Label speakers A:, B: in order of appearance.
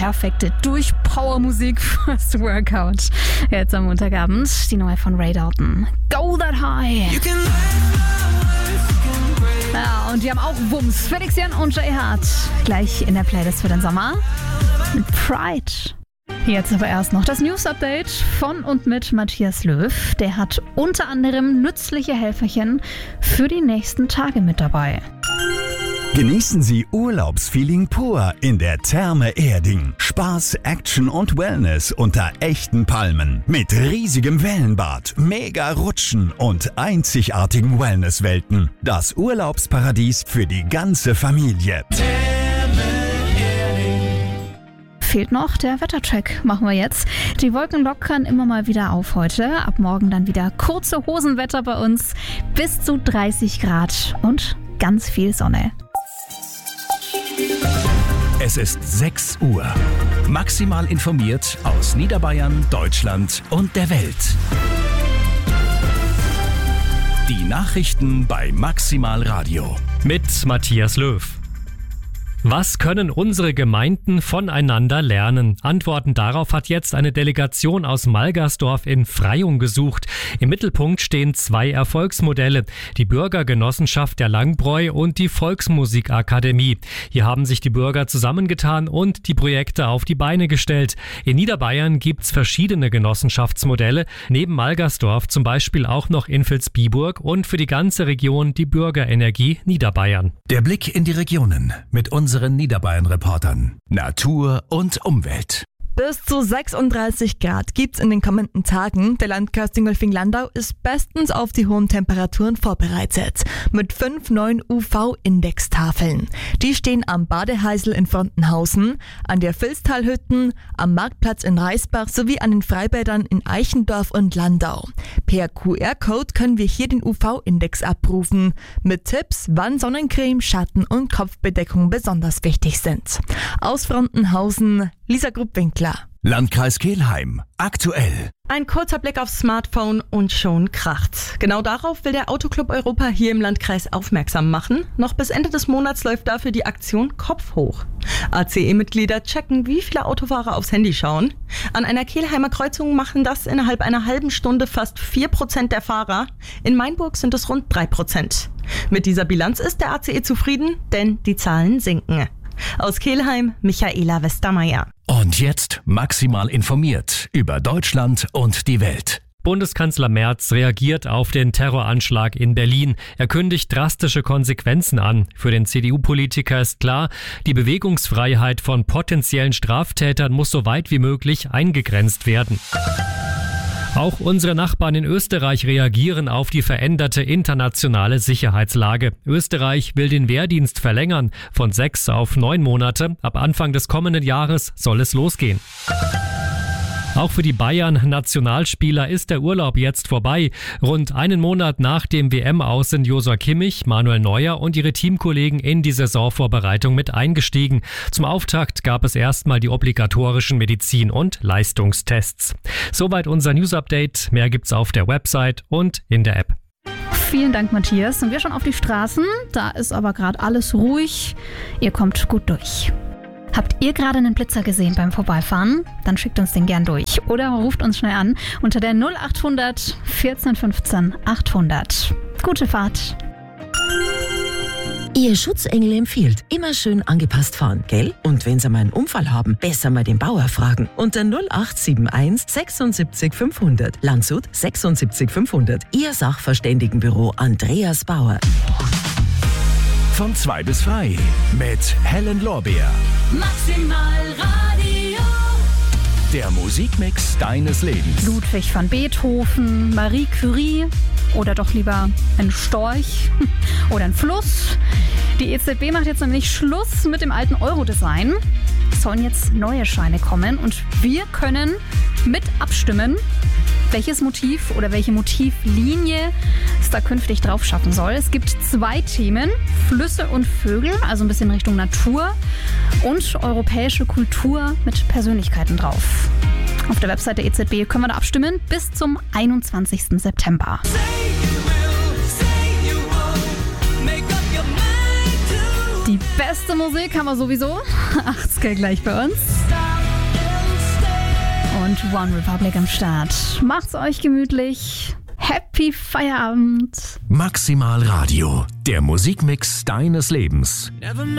A: perfekte Durchpower-Musik fürs Workout. Jetzt am Montagabend die neue von Ray Dalton. Go That High. Ja, und die haben auch Wumms. Felix Jan und Jay Hart. Gleich in der Playlist für den Sommer. Mit Pride. Jetzt aber erst noch das News-Update von und mit Matthias Löw. Der hat unter anderem nützliche Helferchen für die nächsten Tage mit dabei.
B: Genießen Sie Urlaubsfeeling pur in der Therme Erding. Spaß, Action und Wellness unter echten Palmen. Mit riesigem Wellenbad, mega Rutschen und einzigartigen Wellnesswelten. Das Urlaubsparadies für die ganze Familie.
A: Fehlt noch der Wettercheck, machen wir jetzt. Die Wolken lockern immer mal wieder auf heute. Ab morgen dann wieder kurze Hosenwetter bei uns. Bis zu 30 Grad und ganz viel Sonne.
C: Es ist 6 Uhr. Maximal informiert aus Niederbayern, Deutschland und der Welt. Die Nachrichten bei Maximal Radio.
D: Mit Matthias Löw. Was können unsere Gemeinden voneinander lernen? Antworten darauf hat jetzt eine Delegation aus Malgersdorf in Freyung gesucht. Im Mittelpunkt stehen 2 Erfolgsmodelle: die Bürgergenossenschaft der Langbräu und die Volksmusikakademie. Hier haben sich die Bürger zusammengetan und die Projekte auf die Beine gestellt. In Niederbayern gibt's verschiedene Genossenschaftsmodelle, neben Malgersdorf zum Beispiel auch noch in Vilsbiburg und für die ganze Region die Bürgerenergie Niederbayern.
C: Der Blick in die Regionen mit unseren Niederbayern-Reportern. Natur und Umwelt.
E: Bis zu 36 Grad gibt's in den kommenden Tagen. Der Landkreis Dingolfing-Landau ist bestens auf die hohen Temperaturen vorbereitet. Mit 5 neuen UV-Indextafeln. Die stehen am Badeheisel in Frontenhausen, an der Vilstalhütten, am Marktplatz in Reisbach sowie an den Freibädern in Eichendorf und Landau. Per QR-Code können wir hier den UV-Index abrufen. Mit Tipps, wann Sonnencreme, Schatten und Kopfbedeckung besonders wichtig sind. Aus Frontenhausen, Lisa Gruppwinkler.
C: Landkreis Kelheim. Aktuell.
F: Ein kurzer Blick aufs Smartphone und schon kracht's. Genau darauf will der Autoclub Europa hier im Landkreis aufmerksam machen. Noch bis Ende des Monats läuft dafür die Aktion Kopf hoch. ACE-Mitglieder checken, wie viele Autofahrer aufs Handy schauen. An einer Kelheimer Kreuzung machen das innerhalb einer halben Stunde fast 4% der Fahrer. In Mainburg sind es rund 3%. Mit dieser Bilanz ist der ACE zufrieden, denn die Zahlen sinken. Aus Kelheim, Michaela Westermeier.
C: Und jetzt maximal informiert über Deutschland und die Welt.
D: Bundeskanzler Merz reagiert auf den Terroranschlag in Berlin. Er kündigt drastische Konsequenzen an. Für den CDU-Politiker ist klar, die Bewegungsfreiheit von potenziellen Straftätern muss so weit wie möglich eingegrenzt werden. Auch unsere Nachbarn in Österreich reagieren auf die veränderte internationale Sicherheitslage. Österreich will den Wehrdienst verlängern von 6 auf 9 Monate. Ab Anfang des kommenden Jahres soll es losgehen. Auch für die Bayern-Nationalspieler ist der Urlaub jetzt vorbei. Rund einen Monat nach dem WM-Aus sind Josua Kimmich, Manuel Neuer und ihre Teamkollegen in die Saisonvorbereitung mit eingestiegen. Zum Auftakt gab es erstmal die obligatorischen Medizin- und Leistungstests. Soweit unser News-Update. Mehr gibt's auf der Website und in der App.
A: Vielen Dank, Matthias. Und wir schon auf die Straßen. Da ist aber gerade alles ruhig. Ihr kommt gut durch. Habt ihr gerade einen Blitzer gesehen beim Vorbeifahren? Dann schickt uns den gern durch oder ruft uns schnell an unter der 0800 14 15 800. Gute Fahrt!
G: Ihr Schutzengel empfiehlt, immer schön angepasst fahren, gell? Und wenn Sie mal einen Unfall haben, besser mal den Bauer fragen. Unter 0871 76 500. Landshut 76 500. Ihr Sachverständigenbüro Andreas Bauer.
C: Von 2 bis frei mit Helen Lorbeer.
H: Maximal Radio.
C: Der Musikmix deines Lebens.
A: Ludwig van Beethoven, Marie Curie oder doch lieber ein Storch oder ein Fluss. Die EZB macht jetzt nämlich Schluss mit dem alten Euro-Design. Es sollen jetzt neue Scheine kommen und wir können mit abstimmen, welches Motiv oder welche Motivlinie es da künftig drauf schaffen soll. Es gibt 2 Themen, Flüsse und Vögel, also ein bisschen Richtung Natur und europäische Kultur mit Persönlichkeiten drauf. Auf der Website der EZB können wir da abstimmen bis zum 21. September. Die beste Musik haben wir sowieso. 80er gleich bei uns. und One Republic am Start. Macht's euch gemütlich. Happy Feierabend.
C: Maximal Radio, der Musikmix deines Lebens.